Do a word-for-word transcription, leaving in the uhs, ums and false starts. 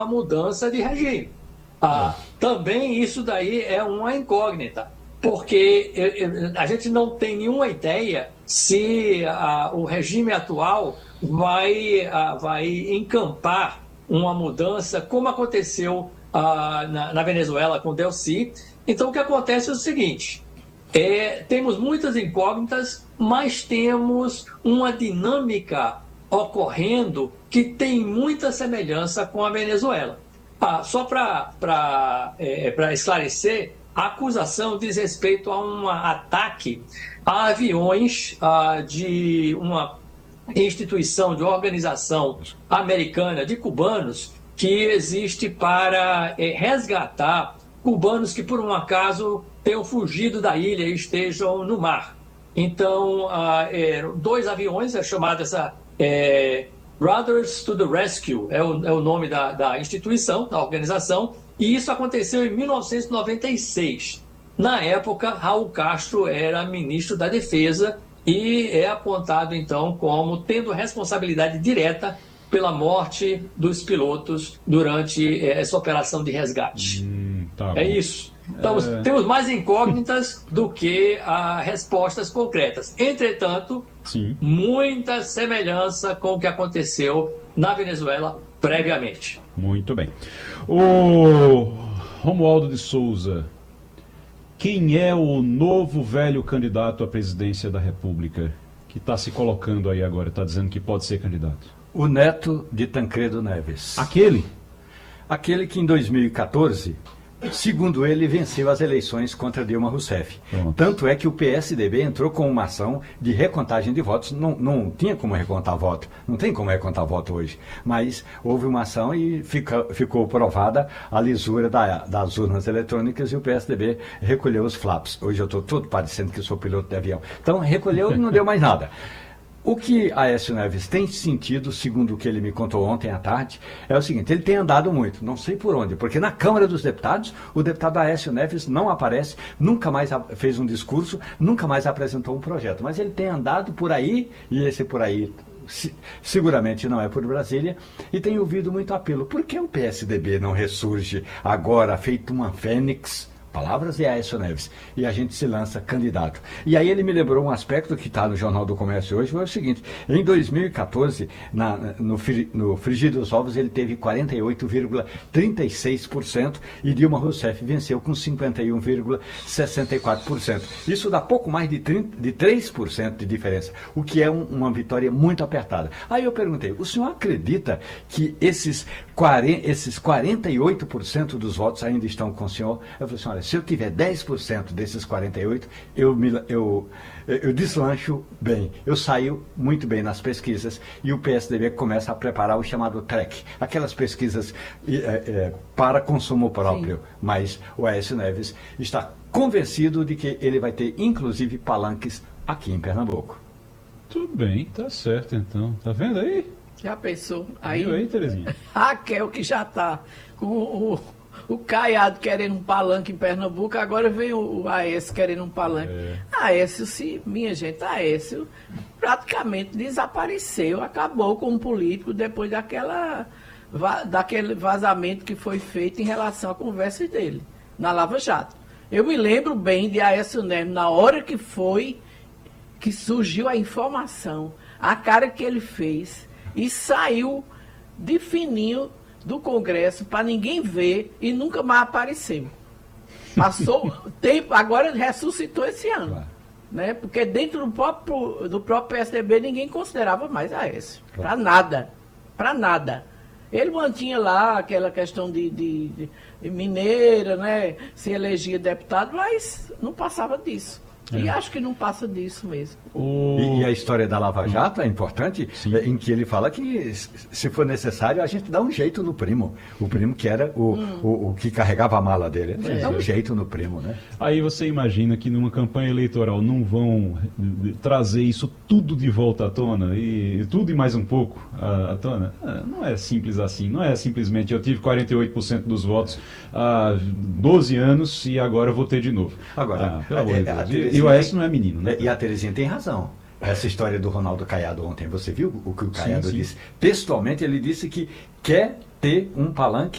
a mudança de regime. Ah, também isso daí é uma incógnita, porque a gente não tem nenhuma ideia se ah, o regime atual vai, ah, vai encampar uma mudança, como aconteceu ah, na, na Venezuela com o Delcy. Então, o que acontece é o seguinte: é, temos muitas incógnitas, mas temos uma dinâmica ocorrendo que tem muita semelhança com a Venezuela. Ah, só para é, esclarecer, a acusação diz respeito a um ataque a aviões ah, de uma instituição, de organização americana de cubanos que existe para é, resgatar cubanos que, por um acaso, tenham fugido da ilha e estejam no mar. Então, ah, é, dois aviões, é chamada essa... É, Brothers to the Rescue é o, é o nome da, da instituição, da organização, e isso aconteceu em mil novecentos e noventa e seis. Na época, Raul Castro era ministro da Defesa e é apontado, então, como tendo responsabilidade direta pela morte dos pilotos durante essa operação de resgate. Hum, tá é bom. isso. Então, É... temos mais incógnitas do que ah, respostas concretas. Entretanto, Sim. muita semelhança com o que aconteceu na Venezuela previamente. Muito bem. O Romualdo de Souza, quem é o novo velho candidato à presidência da República que está se colocando aí agora, está dizendo que pode ser candidato? O neto de Tancredo Neves. Aquele? Aquele que em dois mil e quatorze, segundo ele, venceu as eleições contra Dilma Rousseff. Pronto. Tanto é que o P S D B entrou com uma ação de recontagem de votos. Não, não tinha como recontar voto, não tem como recontar voto hoje. Mas houve uma ação e fica, ficou provada a lisura da, das urnas eletrônicas e o P S D B recolheu os flaps. Hoje eu estou todo parecendo que sou piloto de avião. Então recolheu e não deu mais nada. O que Aécio Neves tem sentido, segundo o que ele me contou ontem à tarde, é o seguinte: ele tem andado muito, não sei por onde, porque na Câmara dos Deputados, o deputado Aécio Neves não aparece, nunca mais fez um discurso, nunca mais apresentou um projeto, mas ele tem andado por aí, e esse por aí seguramente não é por Brasília, e tem ouvido muito apelo. Por que o P S D B não ressurge agora, feito uma fênix? Palavras de Aécio Neves, e a gente se lança candidato. E aí ele me lembrou um aspecto que está no Jornal do Comércio hoje, foi o seguinte: em dois mil e quatorze, na, no, no Frigir dos Ovos, ele teve quarenta e oito vírgula trinta e seis por cento e Dilma Rousseff venceu com cinquenta e um vírgula sessenta e quatro por cento. Isso dá pouco mais de, trinta, de três por cento de diferença, o que é um, uma vitória muito apertada. Aí eu perguntei: o senhor acredita que esses, quarenta, esses quarenta e oito por cento dos votos ainda estão com o senhor? Eu falei assim: olha, se eu tiver dez por cento desses quarenta e oito por cento, eu, me, eu, eu deslancho bem. Eu saio muito bem nas pesquisas e o P S D B começa a preparar o chamado track, aquelas pesquisas é, é, para consumo próprio. Sim. Mas o Aécio Neves está convencido de que ele vai ter, inclusive, palanques aqui em Pernambuco. Tudo bem, tá certo então. Tá vendo aí? Já pensou? Aí, Viu aí, Terezinha? Raquel, que já está com o... O Caiado querendo um palanque em Pernambuco, agora vem o Aécio querendo um palanque. É. Aécio, se, minha gente, Aécio praticamente desapareceu, acabou como político depois daquela, daquele vazamento que foi feito em relação à conversa dele, na Lava Jato. Eu me lembro bem de Aécio Neves, na hora que foi, que surgiu a informação, a cara que ele fez, e saiu de fininho do Congresso para ninguém ver e nunca mais apareceu. Passou o tempo, agora ressuscitou esse ano. Claro. Né? Porque dentro do próprio, do próprio P S D B ninguém considerava mais Aécio. Claro. Para nada. Para nada. Ele mantinha lá aquela questão de, de, de mineira, né? Se elegia deputado, mas não passava disso. É. E acho que não passa disso mesmo. O... E, e a história da Lava Jato é importante, é, em que ele fala que, se for necessário, a gente dá um jeito no primo. O primo que era o, hum. o, o que carregava a mala dele. A gente é. dá um jeito no primo, né? Aí você imagina que numa campanha eleitoral não vão trazer isso tudo de volta à tona, e tudo e mais um pouco à, à tona? Não é simples assim. Não é simplesmente eu tive quarenta e oito por cento dos votos há doze anos e agora vou ter de novo. Agora, ah, pelo amor de Deus. E o Aécio não é menino, né? E a Terezinha tem razão. Essa história do Ronaldo Caiado ontem, você viu o que o Caiado sim, sim. disse? Textualmente ele disse que quer ter um palanque